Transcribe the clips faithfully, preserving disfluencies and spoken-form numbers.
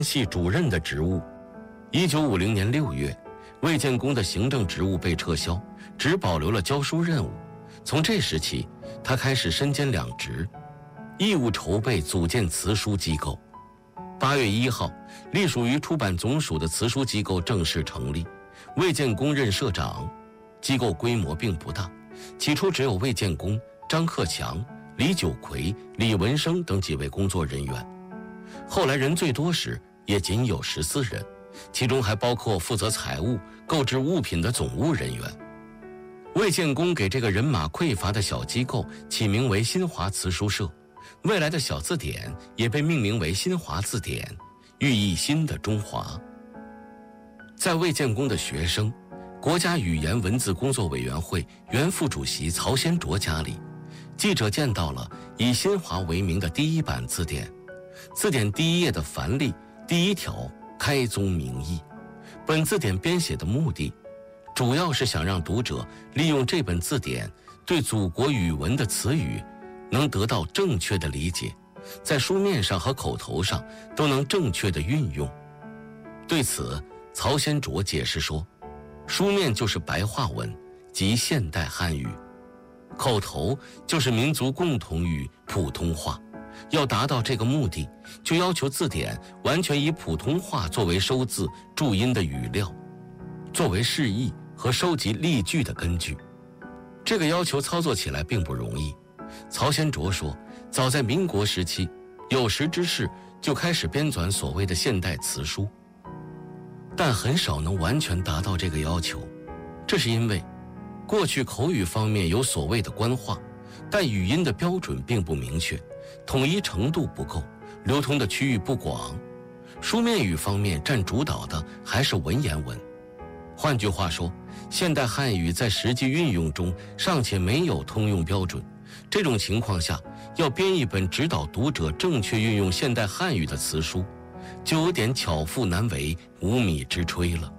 系主任的职务。一九五零年六月，魏建功的行政职务被撤销，只保留了教书任务。从这时起，他开始身兼两职，义务筹备组建辞书机构。八月一号，隶属于出版总署的辞书机构正式成立，魏建功任社长。机构规模并不大，起初只有魏建功、张克强、李九奎、李文生等几位工作人员。后来人最多时也仅有十四人，其中还包括负责财务、购置物品的总务人员。魏建功给这个人马匮乏的小机构起名为新华辞书社，未来的小字典也被命名为新华字典，寓意新的中华。在魏建功的学生、国家语言文字工作委员会原副主席曹先卓家里，记者见到了以新华为名的第一版字典。字典第一页的繁例第一条开宗明义，本字典编写的目的主要是想让读者利用这本字典对祖国语文的词语能得到正确的理解，在书面上和口头上都能正确的运用。对此，曹先卓解释说，书面就是白话文，即现代汉语，口头就是民族共同语普通话。要达到这个目的，就要求字典完全以普通话作为收字注音的语料，作为释义和收集例句的根据。这个要求操作起来并不容易。曹先卓说，早在民国时期，有识之士就开始编纂所谓的现代词书，但很少能完全达到这个要求。这是因为过去口语方面有所谓的官话，但语音的标准并不明确，统一程度不够，流通的区域不广。书面语方面占主导的还是文言文。换句话说，现代汉语在实际运用中尚且没有通用标准。这种情况下，要编一本指导读者正确运用现代汉语的词书，就有点巧妇难为无米之炊了。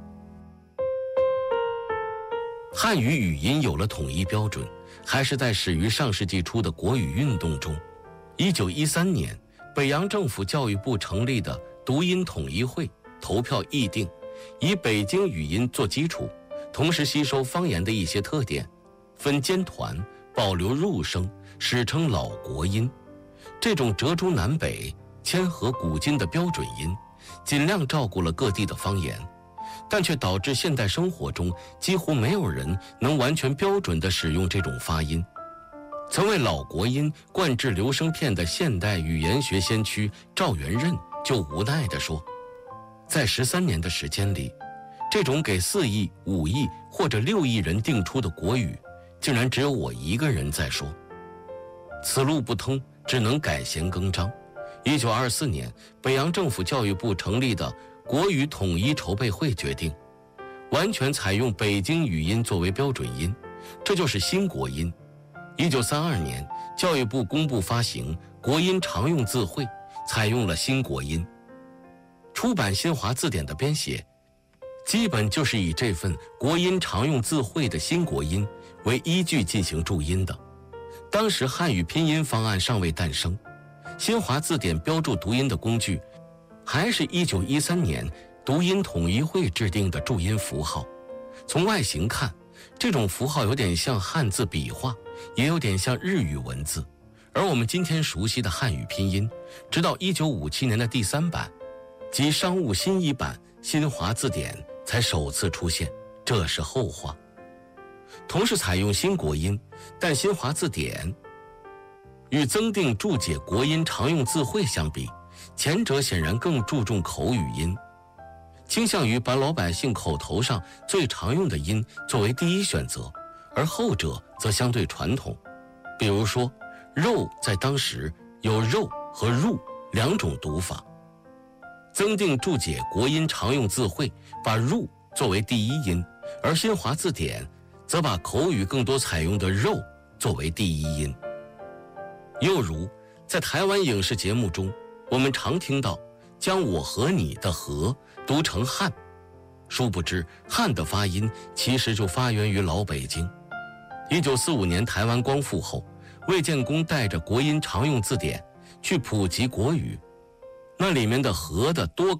汉语语音有了统一标准，还是在始于上世纪初的国语运动中。一九一三年，北洋政府教育部成立的读音统一会投票议定，以北京语音做基础，同时吸收方言的一些特点，分尖团，保留入声，史称老国音。这种折中南北、谦和古今的标准音，尽量照顾了各地的方言，但却导致现代生活中几乎没有人能完全标准地使用这种发音。曾为老国音灌制留声片的现代语言学先驱赵元任就无奈地说，在十三年的时间里，这种给四亿、五亿或者六亿人定出的国语，竟然只有我一个人在说。此路不通，只能改弦更张。一九二四年，北洋政府教育部成立的国语统一筹备会决定，完全采用北京语音作为标准音，这就是新国音。一九三二年，教育部公布发行国音常用字汇，采用了新国音。出版新华字典的编写，基本就是以这份国音常用字汇的新国音为依据进行注音的。当时汉语拼音方案尚未诞生，新华字典标注读音的工具还是一九一三年读音统一会制定的注音符号。从外形看，这种符号有点像汉字笔画，也有点像日语文字。而我们今天熟悉的汉语拼音，直到一九五七年的第三版即商务新一版新华字典才首次出现，这是后话。同是采用新国音，但新华字典与增订注解国音常用字汇相比，前者显然更注重口语音，倾向于把老百姓口头上最常用的音作为第一选择，而后者则相对传统。比如说，肉在当时有肉和入两种读法，增订注解国音常用字汇，把入作为第一音，而新华字典则把口语更多采用的肉作为第一音。又如在台湾影视节目中，我们常听到将我和你的和读成汉，殊不知汉的发音其实就发源于老北京。一九四五年台湾光复后，魏建功带着国音常用字典去普及国语，那里面的和的多